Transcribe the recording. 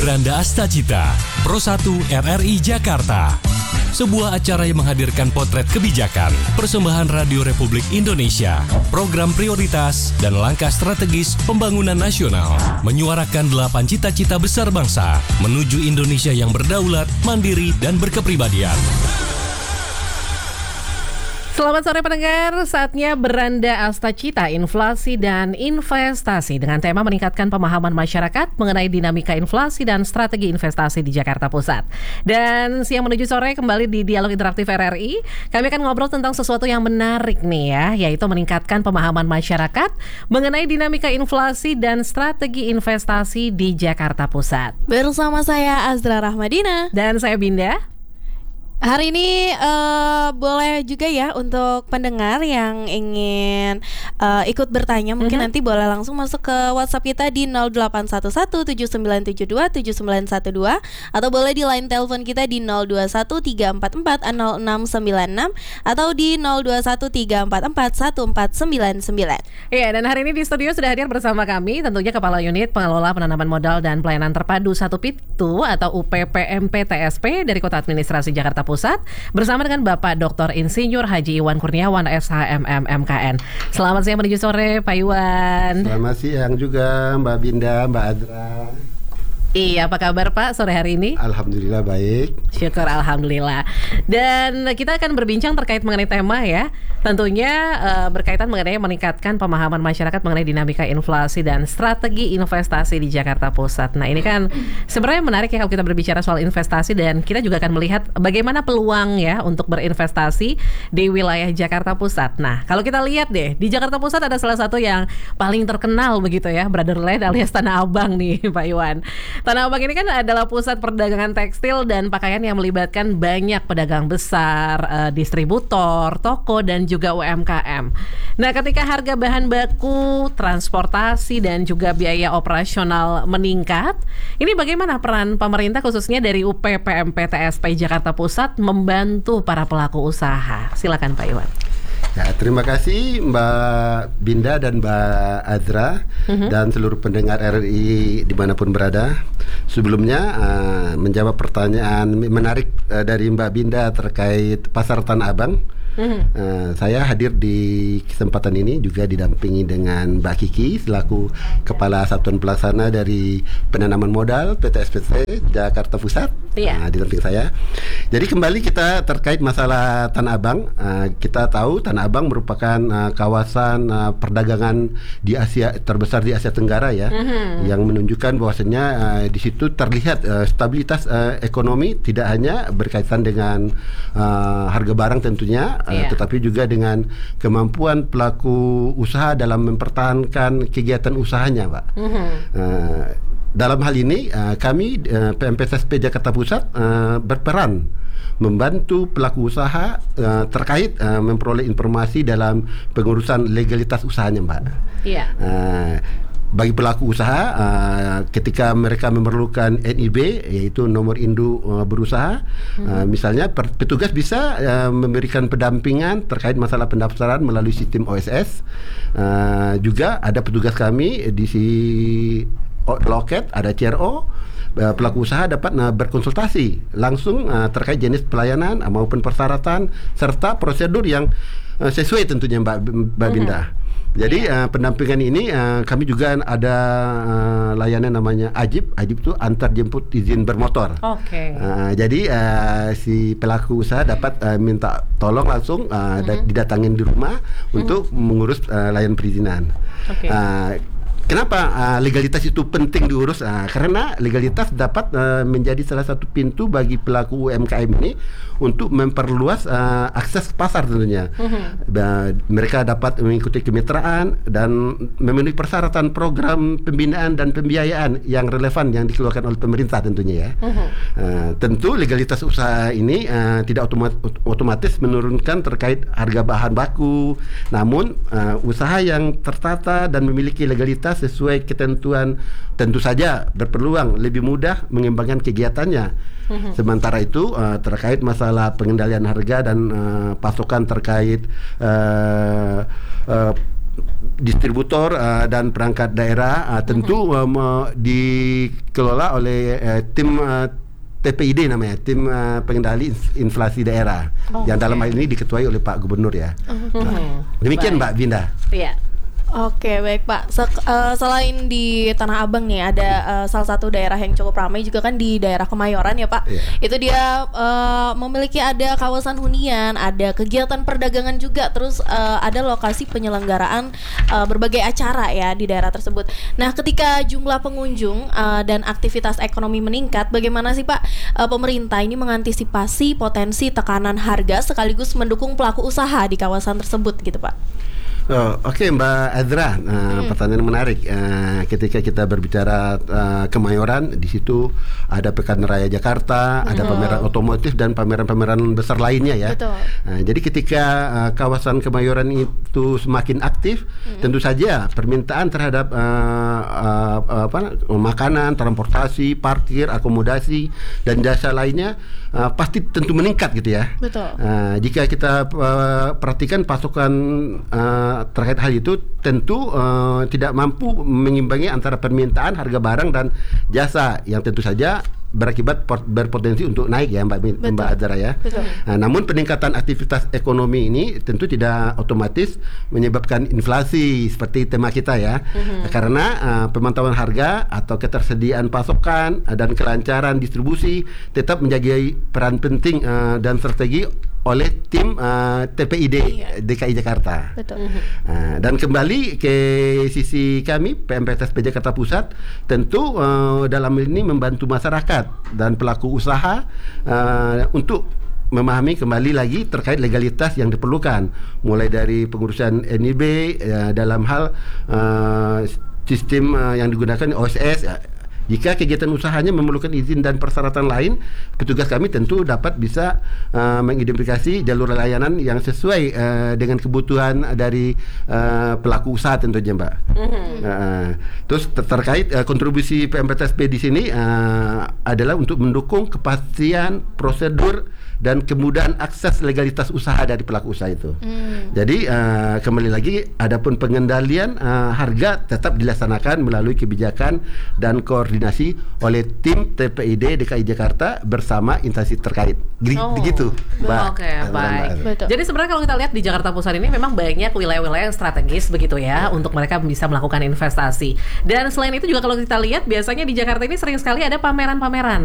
Beranda Astacita, Pro 1 RRI Jakarta. Sebuah acara yang menghadirkan potret kebijakan, persembahan Radio Republik Indonesia, program prioritas, dan langkah strategis pembangunan nasional. Menyuarakan 8 cita-cita besar bangsa menuju Indonesia yang berdaulat, mandiri, dan berkepribadian. Selamat sore pendengar, saatnya Beranda Astacita, inflasi dan investasi dengan tema meningkatkan pemahaman masyarakat mengenai dinamika inflasi dan strategi investasi di Jakarta Pusat. Dan siang menuju sore kembali di Dialog Interaktif RRI, kami akan ngobrol tentang sesuatu yang menarik nih ya, yaitu meningkatkan pemahaman masyarakat mengenai dinamika inflasi dan strategi investasi di Jakarta Pusat. Bersama saya Azra Rahmadina dan saya Binda. Hari ini boleh juga ya untuk pendengar yang ingin ikut bertanya, mungkin nanti boleh langsung masuk ke WhatsApp kita di 081179727912 atau boleh di line telepon kita di 0213440696 atau di 0213441499. Iya, dan hari ini di studio sudah hadir bersama kami tentunya Kepala Unit Pengelola Penanaman Modal dan Pelayanan Terpadu 1 Pitu atau UPPMP TSP dari Kota Administrasi Jakarta Pusat bersama dengan Bapak Dr. Insinyur Haji Iwan Kurniawan SHMM MKN. Selamat siang menuju sore Pak Iwan. Selamat siang juga Mbak Binda, Mbak Adra. Iya, apa kabar Pak sore hari ini? Alhamdulillah baik. Syukur alhamdulillah. Dan kita akan berbincang terkait mengenai tema ya. Tentunya berkaitan mengenai meningkatkan pemahaman masyarakat mengenai dinamika inflasi dan strategi investasi di Jakarta Pusat. Nah, ini kan sebenarnya menarik ya kalau kita berbicara soal investasi, dan kita juga akan melihat bagaimana peluang ya untuk berinvestasi di wilayah Jakarta Pusat. Nah, kalau kita lihat deh, di Jakarta Pusat ada salah satu yang paling terkenal begitu ya, Brotherland alias Tanah Abang nih Pak Iwan. Tanah Abang ini kan adalah pusat perdagangan tekstil dan pakaian yang melibatkan banyak pedagang besar, distributor, toko, dan juga UMKM. Nah, ketika harga bahan baku, transportasi, dan juga biaya operasional meningkat, ini bagaimana peran pemerintah khususnya dari UPPMP TSP Jakarta Pusat membantu para pelaku usaha? Silakan Pak Iwan. Ya, terima kasih Mbak Binda dan Mbak Azra dan seluruh pendengar RRI dimanapun berada. Sebelumnya menjawab pertanyaan menarik dari Mbak Binda terkait Pasar Tanah Abang. Saya hadir di kesempatan ini juga didampingi dengan Mbak Kiki selaku Kepala Satuan Pelaksana dari Penanaman Modal PT SPC Jakarta Pusat. Didamping saya. Jadi kembali kita terkait masalah Tanah Abang. Kita tahu Tanah Abang merupakan kawasan perdagangan di Asia terbesar di Asia Tenggara ya, yang menunjukkan bahwasanya di situ terlihat stabilitas ekonomi tidak hanya berkaitan dengan harga barang tentunya. Tetapi juga dengan kemampuan pelaku usaha dalam mempertahankan kegiatan usahanya, Pak. Dalam hal ini kami PMPTSP Jakarta Pusat berperan membantu pelaku usaha terkait memperoleh informasi dalam pengurusan legalitas usahanya, Mbak. Bagi pelaku usaha ketika mereka memerlukan NIB yaitu nomor induk berusaha, misalnya petugas bisa memberikan pendampingan terkait masalah pendaftaran melalui sistem OSS. Juga ada petugas kami di loket, ada CRO. Pelaku usaha dapat berkonsultasi langsung terkait jenis pelayanan maupun persyaratan serta prosedur yang sesuai tentunya Mbak Binda. Jadi pendampingan ini kami juga ada layanan namanya AJIB. AJIB itu antar jemput izin bermotor. Jadi si pelaku usaha dapat minta tolong langsung didatangin di rumah untuk mengurus layanan perizinan. Kenapa legalitas itu penting diurus? Karena legalitas dapat menjadi salah satu pintu bagi pelaku UMKM ini untuk memperluas akses pasar tentunya. Mereka dapat mengikuti kemitraan dan memenuhi persyaratan program pembinaan dan pembiayaan yang relevan yang dikeluarkan oleh pemerintah tentunya ya. Tentu legalitas usaha ini tidak otomatis menurunkan terkait harga bahan baku. Namun usaha yang tertata dan memiliki legalitas sesuai ketentuan tentu saja berpeluang lebih mudah mengembangkan kegiatannya. Sementara itu terkait masalah pengendalian harga dan pasokan terkait distributor dan perangkat daerah tentu dikelola oleh tim TPID namanya, tim pengendali inflasi daerah, yang dalam hal ini diketuai oleh Pak Gubernur ya. Demikian Mbak Vinda. Iya. Oke, baik Pak. Selain di Tanah Abang nih ada salah satu daerah yang cukup ramai juga kan di daerah Kemayoran ya Pak. Itu dia memiliki ada kawasan hunian, ada kegiatan perdagangan juga, terus ada lokasi penyelenggaraan berbagai acara ya di daerah tersebut. Nah, ketika jumlah pengunjung dan aktivitas ekonomi meningkat, bagaimana sih Pak pemerintah ini mengantisipasi potensi tekanan harga sekaligus mendukung pelaku usaha di kawasan tersebut gitu Pak? Oke, Mbak Azra, pertanyaan menarik. Ketika kita berbicara Kemayoran, di situ ada Pekan Raya Jakarta, ada pameran otomotif dan pameran-pameran besar lainnya ya. Jadi ketika kawasan Kemayoran itu semakin aktif, tentu saja permintaan terhadap makanan, transportasi, parkir, akomodasi dan jasa lainnya pasti tentu meningkat gitu ya. Jika kita perhatikan pasokan terkait hal itu tentu tidak mampu mengimbangi antara permintaan harga barang dan jasa yang tentu saja berakibat berpotensi untuk naik ya Mbak Azra ya. Namun peningkatan aktivitas ekonomi ini tentu tidak otomatis menyebabkan inflasi seperti tema kita ya. Karena pemantauan harga atau ketersediaan pasokan dan kelancaran distribusi tetap menjadi peran penting dan strategi oleh tim TPID DKI Jakarta. Dan kembali ke sisi kami PMPTSP Jakarta Pusat, tentu dalam ini membantu masyarakat dan pelaku usaha untuk memahami kembali lagi terkait legalitas yang diperlukan, mulai dari pengurusan NIB dalam hal sistem yang digunakan OSS. Jika kegiatan usahanya memerlukan izin dan persyaratan lain, petugas kami tentu dapat bisa mengidentifikasi jalur layanan yang sesuai dengan kebutuhan dari pelaku usaha tentunya Mbak. Terus terkait kontribusi PMPTSP di sini adalah untuk mendukung kepastian prosedur dan kemudahan akses legalitas usaha dari pelaku usaha itu. Jadi kembali lagi, adapun pengendalian harga tetap dilaksanakan melalui kebijakan dan koordinasi oleh tim TPID DKI Jakarta bersama instansi terkait. Begitu, Mbak. Oke, baik. Jadi sebenarnya kalau kita lihat di Jakarta Pusat ini memang banyak wilayah-wilayah yang strategis begitu ya untuk mereka bisa melakukan investasi. Dan selain itu juga kalau kita lihat biasanya di Jakarta ini sering sekali ada pameran-pameran.